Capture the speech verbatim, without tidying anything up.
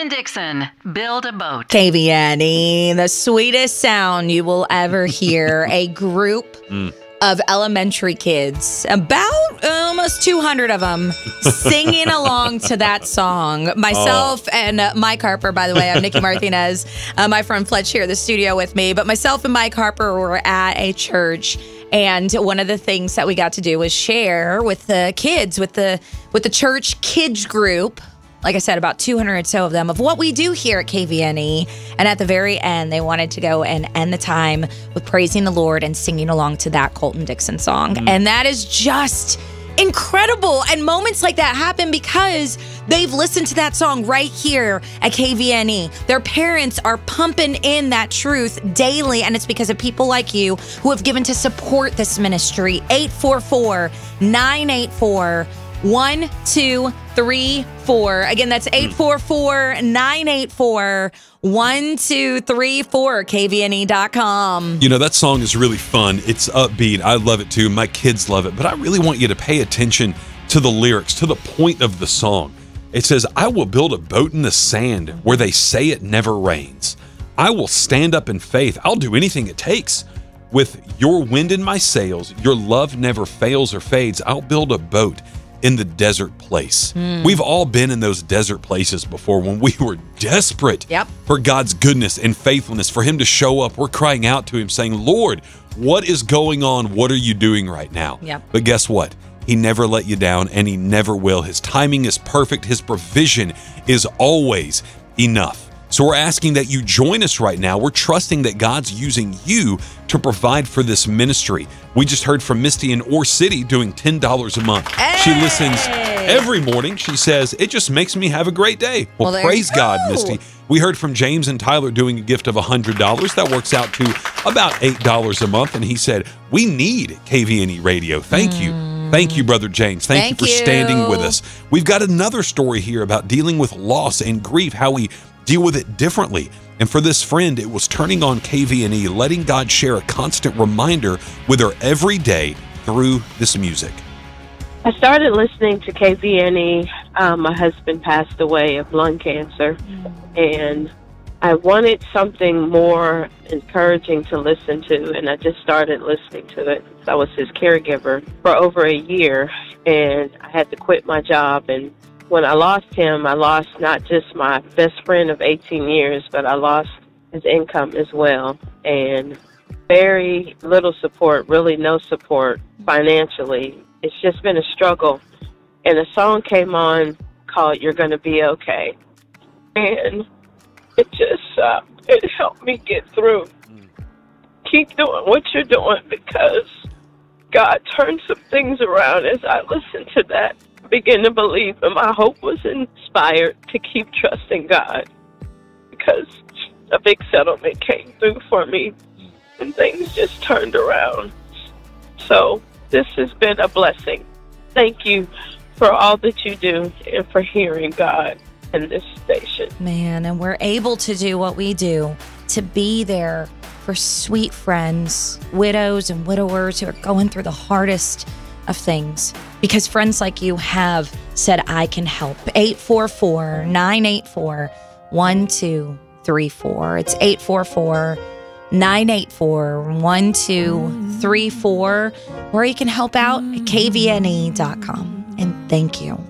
and Dixon, Build a Boat. K V N E, the sweetest sound you will ever hear. A group mm. of elementary kids, about almost two hundred of them, singing along to that song. Myself oh. and uh, Mike Harper, by the way, I'm Nikki Martinez. Uh, my friend Fletch here in the studio with me. But myself and Mike Harper were at a church. And one of the things that we got to do was share with the kids, with the with the church kids group, like I said, about two hundred or so of them, of what we do here at K V N E. And at the very end, they wanted to go and end the time with praising the Lord and singing along to that Colton Dixon song. Mm. And that is just incredible. And moments like that happen because they've listened to that song right here at K V N E. Their parents are pumping in that truth daily, and it's because of people like you who have given to support this ministry. eight four four, nine eight four, one two three four. Again, that's eight four four, nine eight four, one two three four, K V N E dot com. You know, that song is really fun. It's upbeat. I love it too. My kids love it. But I really want you to pay attention to the lyrics, to the point of the song. It says, I will build a boat in the sand where they say it never rains. I will stand up in faith. I'll do anything it takes. With your wind in my sails, your love never fails or fades. I'll build a boat in the desert place. Mm. We've all been in those desert places before when we were desperate yep. for God's goodness and faithfulness, for him to show up. We're crying out to him saying, Lord, what is going on? What are you doing right now? Yep. But guess what? He never let you down, and he never will. His timing is perfect. His provision is always enough. So we're asking that you join us right now. We're trusting that God's using you to provide for this ministry. We just heard from Misty in Ore City doing ten dollars a month. Hey! She listens every morning. She says, it just makes me have a great day. Well, well praise God, Misty. We heard from James and Tyler doing a gift of one hundred dollars. That works out to about eight dollars a month. And he said, we need K V N E radio. Thank mm. you. Thank you, Brother James. Thank, Thank you for you. standing with us. We've got another story here about dealing with loss and grief, how we deal with it differently. And for this friend, it was turning on K V N E, letting God share a constant reminder with her every day through this music. I started listening to K V N E. Um, my husband passed away of lung cancer, and I wanted something more encouraging to listen to, and I just started listening to it. I was his caregiver for over a year, and I had to quit my job. And when I lost him, I lost not just my best friend of eighteen years, but I lost his income as well. And very little support, really no support financially. It's just been a struggle. And a song came on called You're Gonna Be Okay. And it just, uh, it helped me get through. Keep doing what you're doing, because God turned some things around as I listened to that. Begin to believe, and my hope was inspired to keep trusting God, because a big settlement came through for me and things just turned around. So this has been a blessing. Thank you for all that you do and for hearing God in this station. Man, and we're able to do what we do, to be there for sweet friends, widows and widowers who are going through the hardest of things, because friends like you have said, I can help. eight four four, nine eight four, one two three four. It's eight four four, nine eight four, one two three four, or you can help out at K V N E dot com. And thank you